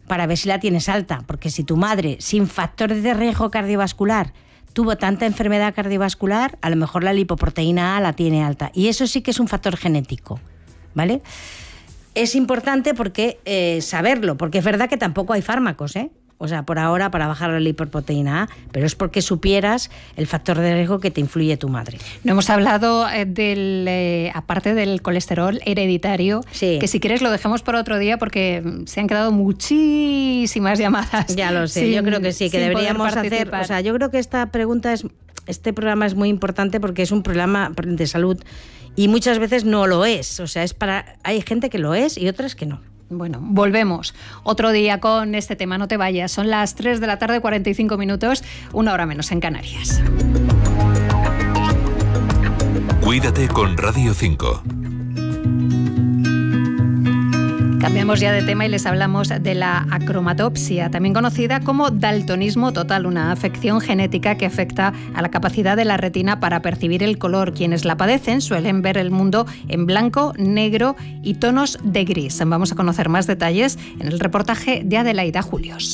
para ver si la tienes alta, porque si tu madre, sin factores de riesgo cardiovascular, tuvo tanta enfermedad cardiovascular, a lo mejor la lipoproteína A la tiene alta, y eso sí que es un factor genético, ¿vale? Es importante porque saberlo, porque es verdad que tampoco hay fármacos, o sea, por ahora para bajar la lipoproteína A, pero es porque supieras el factor de riesgo que te influye tu madre. No hemos hablado aparte del colesterol hereditario, sí, que si quieres lo dejemos por otro día porque se han quedado muchísimas llamadas. Ya lo sé, yo creo que sí, que deberíamos hacer, o sea, yo creo que este programa es muy importante porque es un programa de salud y muchas veces no lo es, o sea, hay gente que lo es y otras que no. Bueno, volvemos otro día con este tema, no te vayas. Son las 3 de la tarde, 45 minutos, 1 hora menos en Canarias. Cuídate con Radio 5. Cambiamos ya de tema y les hablamos de la acromatopsia, también conocida como daltonismo total, una afección genética que afecta a la capacidad de la retina para percibir el color. Quienes la padecen suelen ver el mundo en blanco, negro y tonos de gris. Vamos a conocer más detalles en el reportaje de Adelaida Julios.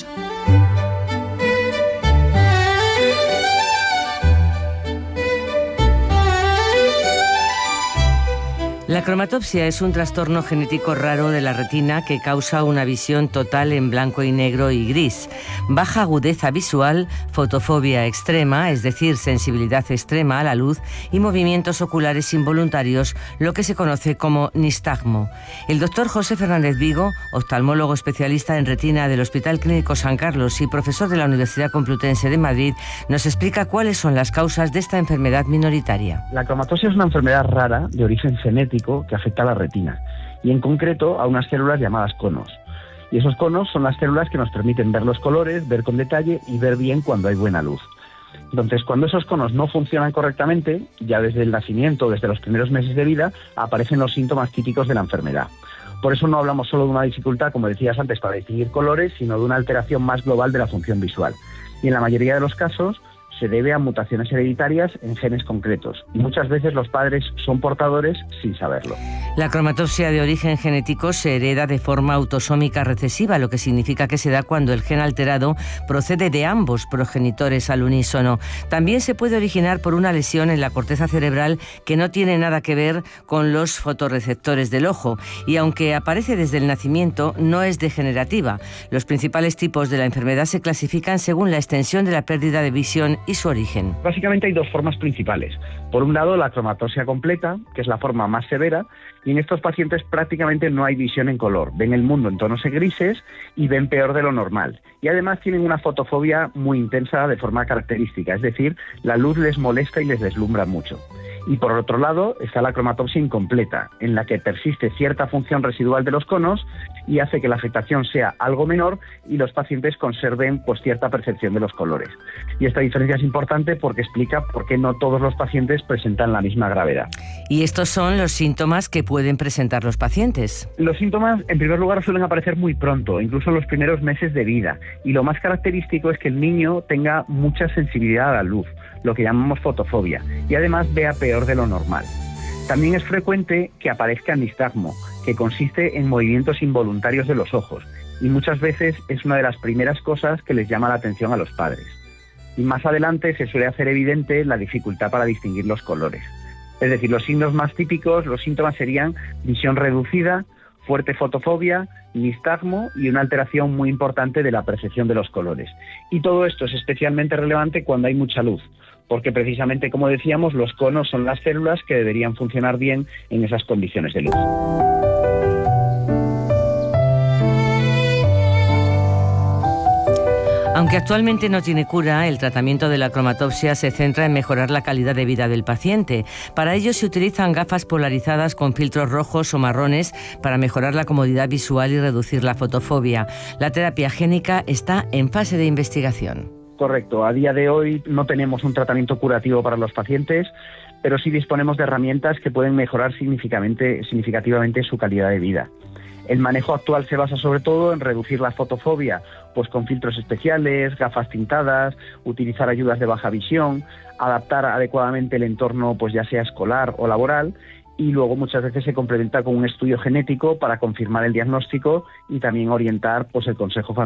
La cromatopsia es un trastorno genético raro de la retina que causa una visión total en blanco y negro y gris, baja agudeza visual, fotofobia extrema, es decir, sensibilidad extrema a la luz y movimientos oculares involuntarios, lo que se conoce como nistagmo. El doctor José Fernández Vigo, oftalmólogo especialista en retina del Hospital Clínico San Carlos y profesor de la Universidad Complutense de Madrid, nos explica cuáles son las causas de esta enfermedad minoritaria. La cromatopsia es una enfermedad rara de origen genético que afecta a la retina y en concreto a unas células llamadas conos. Y esos conos son las células que nos permiten ver los colores, ver con detalle y ver bien cuando hay buena luz. Entonces, cuando esos conos no funcionan correctamente, ya desde el nacimiento, desde los primeros meses de vida, aparecen los síntomas típicos de la enfermedad. Por eso no hablamos solo de una dificultad, como decías antes, para distinguir colores, sino de una alteración más global de la función visual. Y en la mayoría de los casos se debe a mutaciones hereditarias en genes concretos. Y muchas veces los padres son portadores sin saberlo. La cromatopsia de origen genético se hereda de forma autosómica recesiva, lo que significa que se da cuando el gen alterado procede de ambos progenitores al unísono. También se puede originar por una lesión en la corteza cerebral que no tiene nada que ver con los fotorreceptores del ojo. Y aunque aparece desde el nacimiento, no es degenerativa. Los principales tipos de la enfermedad se clasifican según la extensión de la pérdida de visión y su origen. Básicamente hay dos formas principales. Por un lado, la cromatopsia completa, que es la forma más severa, y en estos pacientes prácticamente no hay visión en color. Ven el mundo en tonos grises y ven peor de lo normal. Y además tienen una fotofobia muy intensa de forma característica, es decir, la luz les molesta y les deslumbra mucho. Y por otro lado está la cromatopsia incompleta, en la que persiste cierta función residual de los conos y hace que la afectación sea algo menor y los pacientes conserven cierta percepción de los colores. Y esta diferencia es importante porque explica por qué no todos los pacientes presentan la misma gravedad. ¿Y estos son los síntomas que pueden presentar los pacientes? Los síntomas, en primer lugar, suelen aparecer muy pronto, incluso en los primeros meses de vida. Y lo más característico es que el niño tenga mucha sensibilidad a la luz, lo que llamamos fotofobia, y además vea peor de lo normal. También es frecuente que aparezca nistagmo, que consiste en movimientos involuntarios de los ojos, y muchas veces es una de las primeras cosas que les llama la atención a los padres. Y más adelante se suele hacer evidente la dificultad para distinguir los colores. Es decir, los signos más típicos, los síntomas serían visión reducida, fuerte fotofobia, nistagmo y una alteración muy importante de la percepción de los colores. Y todo esto es especialmente relevante cuando hay mucha luz, porque precisamente, como decíamos, los conos son las células que deberían funcionar bien en esas condiciones de luz. Aunque actualmente no tiene cura, el tratamiento de la cromatopsia se centra en mejorar la calidad de vida del paciente. Para ello se utilizan gafas polarizadas con filtros rojos o marrones para mejorar la comodidad visual y reducir la fotofobia. La terapia génica está en fase de investigación. Correcto. A día de hoy no tenemos un tratamiento curativo para los pacientes, pero sí disponemos de herramientas que pueden mejorar significativamente su calidad de vida. El manejo actual se basa sobre todo en reducir la fotofobia, pues con filtros especiales, gafas tintadas, utilizar ayudas de baja visión, adaptar adecuadamente el entorno, pues ya sea escolar o laboral, y luego muchas veces se complementa con un estudio genético para confirmar el diagnóstico y también orientar pues el consejo familiar.